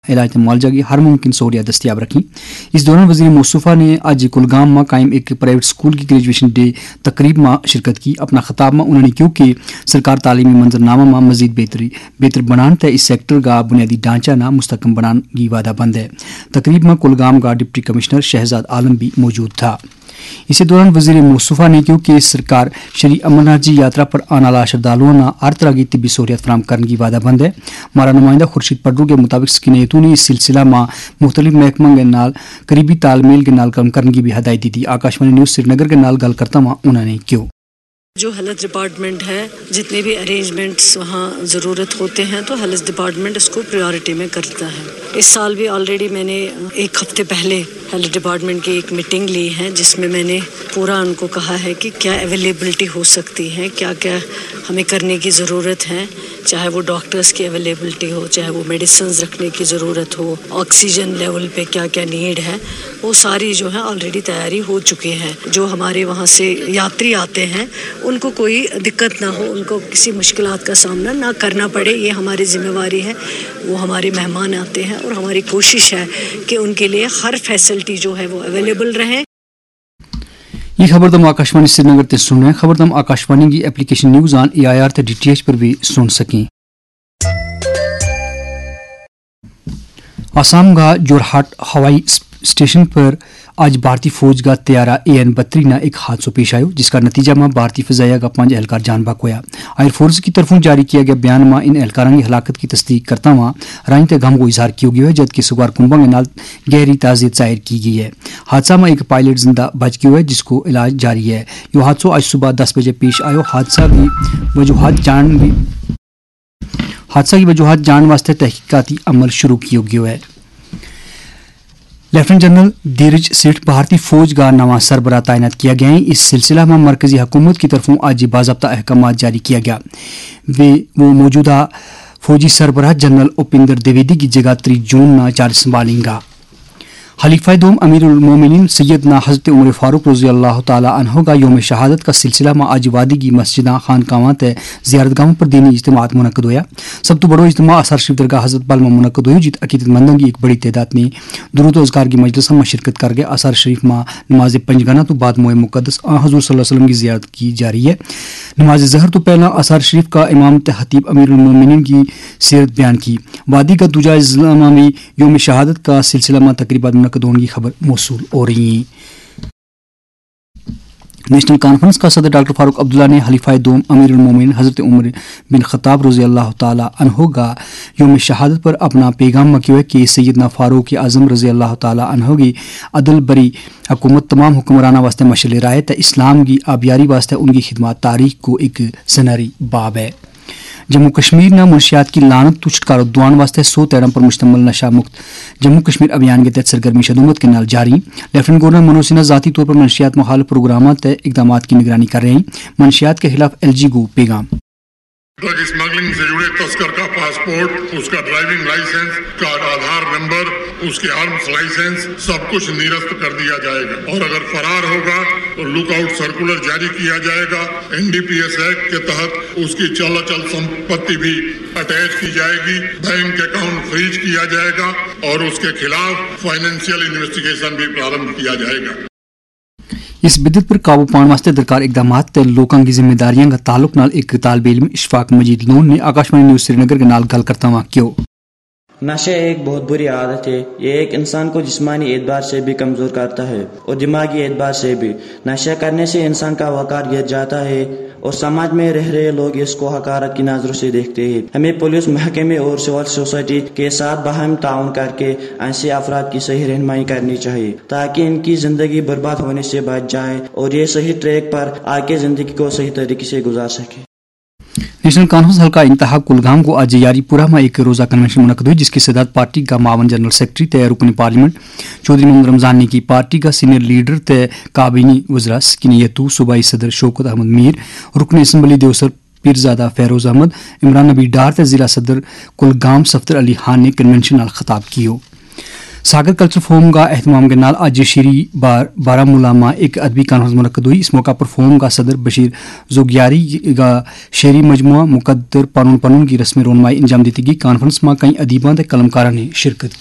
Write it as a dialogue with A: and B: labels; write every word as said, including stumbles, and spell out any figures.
A: علاج معالجہ کی ہر ممکن سہولیات دستیاب رکھیں۔ اس دوران وزیر موصوفہ نے آج کلگام میں قائم ایک پرائیویٹ اسکول کی گریجویشن ڈے تقریب میں شرکت کی۔ اپنا خطاب میں انہوں نے کیوں کہ سرکار تعلیمی منظرنامہ میں مزید بہتری بہتر بنان تے اس سیکٹر کا بنیادی ڈھانچہ نہ مستحکم بنان کی وعدہ بند ہے۔ تقریب میں کلگام کا ڈپٹی کمشنر شہزاد عالم بھی موجود تھا۔ اسی دوران وزیر موصوفہ نے کیوں کہ سرکار شری امرناتھ جی یاترا پر آنے والا شردالوں نے ہر طرح کی طبی سہولیات فراہم کرنے کی وعدہ بند ہے۔ ہمارا نمائندہ خورشید پڈرو کے مطابق سکنیتوں نے اس سلسلہ میں مختلف محکموں کے نال قریبی تال میل کے نال کام کرنے کی بھی ہدایت دی تھی۔ آکاشوانی نیوز سری نگر کے نال گل کرتا ہوا انہوں نے کیوں
B: جو ہیلتھ ڈپارٹمنٹ ہے جتنے بھی ارینجمنٹس وہاں ضرورت ہوتے ہیں تو ہیلتھ ڈپارٹمنٹ اس کو پریورٹی میں کرتا ہے۔ اس سال بھی آلریڈی میں نے ایک ہفتے پہلے ہیلتھ ڈپارٹمنٹ کی ایک میٹنگ لی ہے جس میں میں نے پورا ان کو کہا ہے کہ کیا اویلیبلٹی ہو سکتی ہے، کیا کیا ہمیں کرنے کی ضرورت ہے، چاہے وہ ڈاکٹرز کی اویلیبلٹی ہو، چاہے وہ میڈیسنز رکھنے کی ضرورت ہو، آکسیجن لیول پہ کیا کیا نیڈ ہے، وہ ساری جو ہے آلریڈی تیاری ہو چکی ہے۔ جو ہمارے وہاں سے یاتری آتے ہیں ان کو کوئی دقت نہ ہو، ان کو کسی مشکلات کا سامنا نہ کرنا پڑے، یہ ہماری ذمہ داری ہے۔ وہ ہمارے مہمان آتے ہیں اور ہماری کوشش ہے کہ ان کے لیے ہر فیسلٹی جو ہے وہ اویلیبل رہے۔
A: یہ خبر تم آکاشوانی سری نگر تے سن رہے ہیں۔ خبر تم آکاشوانی کی application news on a I R تے ڈی ٹی ایچ پر بھی سن سکیں۔ آسام کا جورہاٹ ہوائی اسٹیشن پر آج بھارتی فوج کا طیارہ اے این بتری نہ ایک حادثہ پیش آیا جس کا نتیجہ میں بھارتی فضائیہ کا پانچ اہلکار جان بحق ہوا۔ ایئر فورس کی طرفوں جاری کیا گیا بیان میں ان اہلکاروں کی ہلاکت کی تصدیق کرتا ہوا رائن تے غم کو اظہار کیا گیا ہے جبکہ سگوار کنبہ کے نال گہری تعزیت ظاہر کی گئی ہے۔ حادثہ میں ایک پائلٹ زندہ بچ گیا ہے جس کو علاج جاری ہے۔ یہ حادثہ آج صبح دس بجے پیش آیا۔ حادثہ کی وجوہات جان بھی حادثہ کی وجوہات جان واسطے تحقیقاتی عمل شروع کیا گیا ہے۔ لیفٹیننٹ جنرل دھیرج سیٹھ بھارتی فوج کا نواں سربراہ تعینات کیا گیا ہے۔ اس سلسلہ میں مرکزی حکومت کی طرفوں آج باضابطہ احکامات جاری کیا گیا۔ وہ موجودہ فوجی سربراہ جنرل اپیندر دیویدی کی جگہ تری جون نہ چارج سنبھالیں گا۔ خلیفہ دوم امیر المومنین سیدنا حضرت عمر فاروق رضی اللہ تعالی عنہ کا یوم شہادت کا سلسلہ میں آج وادی کی مسجداں خانقاہاں تے زیارت گاہوں پر دینی اجتماعات منعقد ہوا۔ سب تو بڑو اجتماع اثر شریف درگاہ حضرت بل میں منعقد ہوئی جت عقیدت مندوں کی ایک بڑی تعداد نے درود و اذکار کی مجلسوں میں شرکت کر کے اثر شریف میں نماز پنجگانہ تو بعد موئے مقدس آن حضور صلی اللہ علیہ وسلم کی زیارت کی جا رہی ہے۔ نماز ظہر تو پہلا اثر شریف کا امام خطیب امیر المومنین کی سیرت بیان کی۔ وادی کا دوجا اضلاع میں یوم شہادت کا سلسلہ میں تقریبات منعقد ہونے کی خبر موصول ہو رہی ہیں۔ نیشنل کانفرنس کا صدر ڈاکٹر فاروق عبداللہ نے خلیفہ دوم امیر المومنین حضرت عمر بن خطاب رضی اللہ تعالی عنہ کا یوم شہادت پر اپنا پیغام میں کیا ہے کہ سیدنا فاروق اعظم رضی اللہ تعالی عنہ کی عدل بری حکومت تمام حکمرانوں واسطے مشعل راہ ہے۔ اسلام کی آبیاری واسطے ان کی خدمات تاریخ کو ایک سنہری باب ہے۔ جموں کشمیر نے منشیات کی لانت تو چھٹکارو دوان واسطے سو تیرم پر مشتمل نشہ مکت جموں کشمیر ابھیان کے تحت سرگرمی شدومت کے نال جاری۔ لیفٹیننٹ گورنر منوج سنہا ذاتی طور پر منشیات مخالف پروگرامات تے اقدامات کی نگرانی کر رہے ہیں۔ منشیات کے خلاف ایل جی کو پیغام۔
C: ڈرگ اسمگلنگ سے جڑے تسکر کا پاسپورٹ، اس کا ڈرائیونگ لائسنس، کا آدھار نمبر، اس کے آرمز لائسنس سب کچھ نیرست کر دیا جائے گا، اور اگر فرار ہوگا تو لک آؤٹ سرکولر جاری کیا جائے گا۔ N D P S act کے تحت اس کی چل اچل سمپتی بھی اٹیچ کی جائے گی، بینک اکاؤنٹ فریج کیا جائے گا اور اس کے خلاف فائنینشیل انویسٹیگیشن بھی پرارمبھ کیا جائے گا۔
A: اس بدت پر قابو پان واسطے درکار اقدامات تے لوکاں کی ذمہ داریاں کا تعلق نال ایک طالب علم اشفاق مجید لون نے آکاشوانی نیوز سری نگر کے نال گل کرتا ہوا کیوں
D: نشہ ایک بہت بری عادت ہے۔ یہ ایک انسان کو جسمانی اعتبار سے بھی کمزور کرتا ہے اور دماغی اعتبار سے بھی۔ نشہ کرنے سے انسان کا وقار گر جاتا ہے اور سماج میں رہ رہے لوگ اس کو حقارت کی نظروں سے دیکھتے ہیں۔ ہمیں پولیس محکمے اور سول سوسائٹی کے ساتھ باہم تعاون کر کے ایسے افراد کی صحیح رہنمائی کرنی چاہیے تاکہ ان کی زندگی برباد ہونے سے بچ جائے اور یہ صحیح ٹریک پر آ کے زندگی کو صحیح طریقے سے گزار سکے۔
A: نیشنل کانفرنس حلقہ انتہا کلگام کو آج یاری پورہ میں ایک روزہ کنونشن منعقد ہوئی جس کی صدارت پارٹی کا معاون جنرل سیکرٹری تے رکن پارلیمنٹ چودھری محمد رمضان نے کی۔ پارٹی کا سینئر لیڈر تے کابینی وزراء سکنی یتو، صوبائی صدر شوکت احمد میر، رکن اسمبلی دیوسر پیرزادہ فیروز احمد، عمران نبی ڈار تے ضلع صدر کلگام صفدر علی خان نے کنونشن نال خطاب کیو۔ सागर कल्चर फोरम का एहतमाम के नाल आज शहरी बार बारामूला में एक अदबी कॉन्फ्रेंस मुनक्कद हुई। इस मौका पर फोरम का सदर बशीर जोगियारी का शहरी मजमुआ मुकद्दर पनुन पनुन की रस्म रोनमाई अंजाम दी गई। कॉन्फ्रेंस में कई अदीबां ते कलमकारां ने शिरकत की।